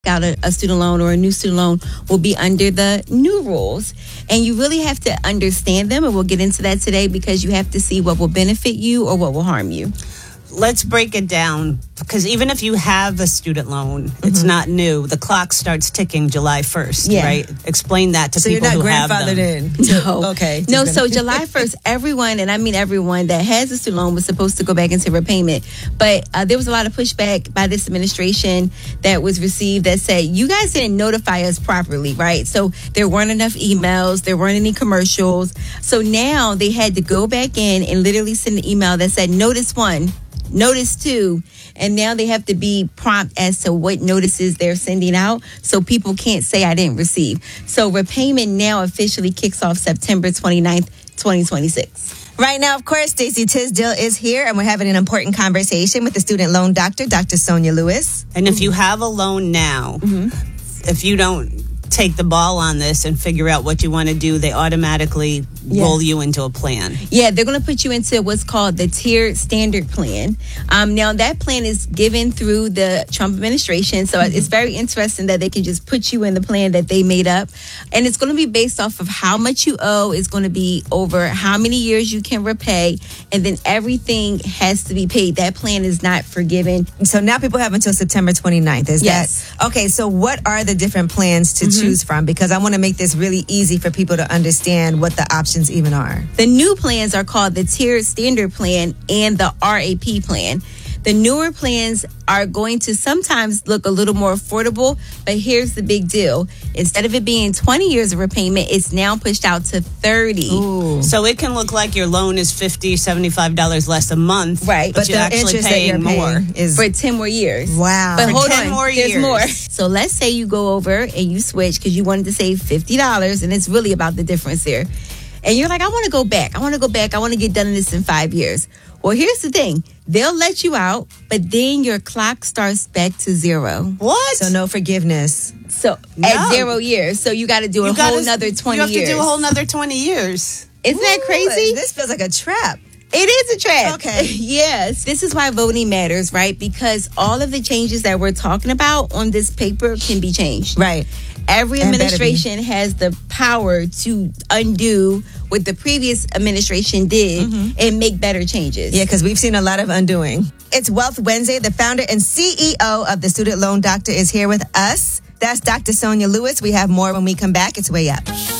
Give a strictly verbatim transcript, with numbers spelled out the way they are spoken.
out a, a student loan or a new student loan will be under the new rules. And you really have to understand them, and we'll get into that today because you have to see what will benefit you or what will harm you. Let's break it down, because even if you have a student loan, mm-hmm. it's not new. The clock starts ticking July first, yeah. right? Explain that to so people who have them. So you're not grandfathered in? No. Okay. No, so July first, everyone, and I mean everyone that has a student loan was supposed to go back into repayment. But uh, there was a lot of pushback by this administration that was received that said, you guys didn't notify us properly, right? So there weren't enough emails. There weren't any commercials. So now they had to go back in and literally send an email that said, notice one. Notice two, and now they have to be prompt as to what notices they're sending out so people can't say I didn't receive. So repayment now officially kicks off September twenty-ninth, twenty twenty-six. Right now, of course, Stacey Tisdale is here, and we're having an important conversation with the student loan doctor, Doctor Sonia Lewis. And if you have a loan now, mm-hmm. if you don't take the ball on this and figure out what you want to do, they automatically yeah. roll you into a plan. Yeah, they're going to put you into what's called the tiered standard plan. Um, now, that plan is given through the Trump administration, so mm-hmm. it's very interesting that they can just put you in the plan that they made up. And it's going to be based off of how much you owe. It's going to be over how many years you can repay, and then everything has to be paid. That plan is not forgiven. So now people have until September twenty-ninth. Is yes. that okay? So what are the different plans to mm-hmm. choose from? Because I want to make this really easy for people to understand what the options even are. The new plans are called the tiered standard plan and the R A P plan. The newer plans are going to sometimes look a little more affordable, but here's the big deal. Instead of it being twenty years of repayment, it's now pushed out to thirty. Ooh. So it can look like your loan is fifty dollars, seventy-five dollars less a month, right? But, but you're actually paying more. Is for ten more years. Wow. But for hold ten on, more there's years. more. So let's say you go over and you switch because you wanted to save fifty dollars, and it's really about the difference there. And you're like, I want to go back. I want to go back. I want to get done in this in five years. Well, here's the thing. They'll let you out, but then your clock starts back to zero. What? So no forgiveness. So no. at zero years. So you got to do a you whole gotta, nother twenty years. You have years. to do a whole nother twenty years. Isn't Ooh, that crazy? This feels like a trap. It is a trap. Okay. Yes. This is why voting matters, right? Because all of the changes that we're talking about on this paper can be changed. Right. Every and administration has the power to undo what the previous administration did mm-hmm. and make better changes. Yeah, because we've seen a lot of undoing. It's Wealth Wednesday. The founder and C E O of the Student Loan Doctor is here with us. That's Doctor Sonia Lewis. We have more when we come back. It's Way Up.